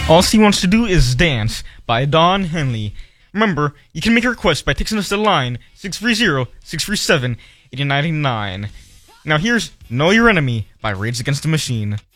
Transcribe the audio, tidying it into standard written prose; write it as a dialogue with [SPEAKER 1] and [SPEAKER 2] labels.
[SPEAKER 1] All She Wants to Do Is Dance by Don Henley. Remember, you can make a request by texting us to the line 630-637-8099. Now here's Know Your Enemy by Rage Against the Machine.